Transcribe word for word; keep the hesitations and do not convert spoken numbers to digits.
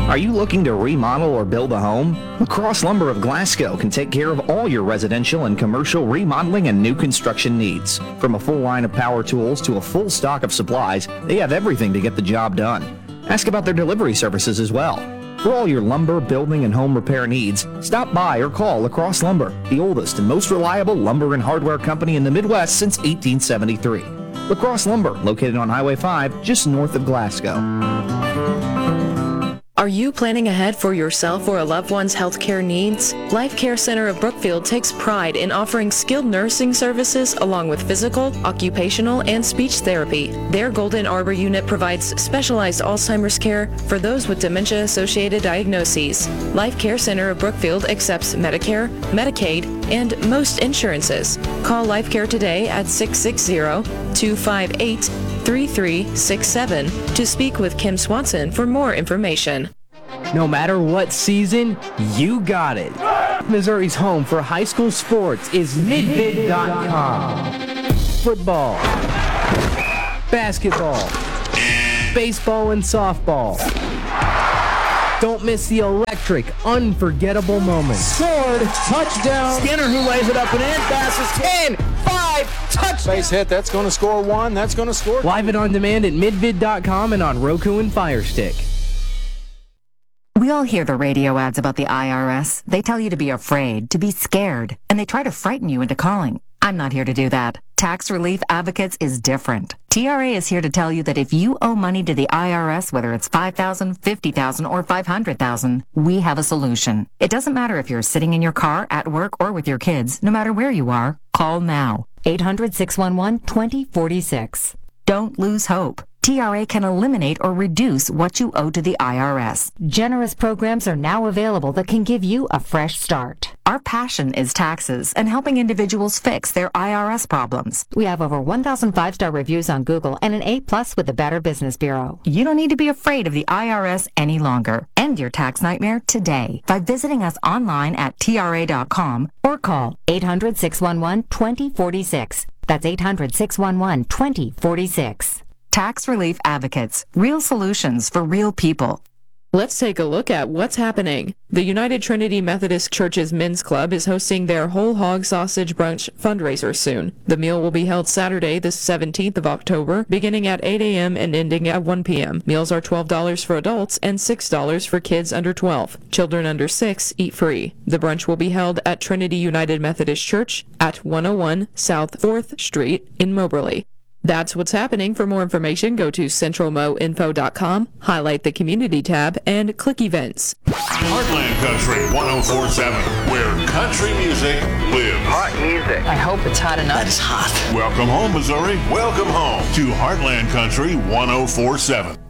Are you looking to remodel or build a home? LaCrosse Lumber of Glasgow can take care of all your residential and commercial remodeling and new construction needs. From a full line of power tools to a full stock of supplies, they have everything to get the job done. Ask about their delivery services as well. For all your lumber, building, and home repair needs, stop by or call LaCrosse Lumber, the oldest and most reliable lumber and hardware company in the Midwest since eighteen seventy-three. LaCrosse Lumber, located on Highway five, just north of Glasgow. Are you planning ahead for yourself or a loved one's healthcare needs? Life Care Center of Brookfield takes pride in offering skilled nursing services along with physical, occupational, and speech therapy. Their Golden Arbor unit provides specialized Alzheimer's care for those with dementia-associated diagnoses. Life Care Center of Brookfield accepts Medicare, Medicaid, and most insurances. Call Life Care today at six six zero, two five eight, three three six seven to speak with Kim Swanson for more information. No matter what season, you got it. Missouri's home for high school sports is midvid dot com. Football, basketball, baseball, and softball. Don't miss the electric, unforgettable moments. Scored, touchdown. Skinner who lays it up and in, passes ten, five, touchdown. Base hit, that's going to score one, that's going to score two. Live and on demand at midvid dot com and on Roku and Fire Stick. We all hear the radio ads about the I R S. They tell you to be afraid, to be scared, and they try to frighten you into calling. I'm not here to do that. Tax Relief Advocates is different. T R A is here to tell you that if you owe money to the I R S, whether it's five thousand dollars, fifty thousand dollars, or five hundred thousand dollars, we have a solution. It doesn't matter if you're sitting in your car, at work, or with your kids. No matter where you are, call now. eight hundred, six one one, two zero four six. Don't lose hope. T R A can eliminate or reduce what you owe to the I R S. Generous programs are now available that can give you a fresh start. Our passion is taxes and helping individuals fix their I R S problems. We have over one thousand five-star reviews on Google and an A plus with the Better Business Bureau. You don't need to be afraid of the I R S any longer. End your tax nightmare today by visiting us online at T R A dot com or call eight hundred, six one one, two zero four six. That's eight hundred, six one one, two zero four six. Tax Relief Advocates. Real solutions for real people. Let's take a look at what's happening. The United Trinity Methodist Church's Men's Club is hosting their Whole Hog Sausage Brunch fundraiser soon. The meal will be held Saturday, the seventeenth of October, beginning at eight a.m. and ending at one p.m. Meals are twelve dollars for adults and six dollars for kids under twelve. Children under six eat free. The brunch will be held at Trinity United Methodist Church at one oh one South fourth Street in Moberly. That's what's happening. For more information, go to central mo info dot com, highlight the community tab, and click events. Heartland Country one oh four point seven, where country music lives. Hot music. I hope it's hot enough. That is hot. Welcome home, Missouri. Welcome home to Heartland Country one oh four point seven.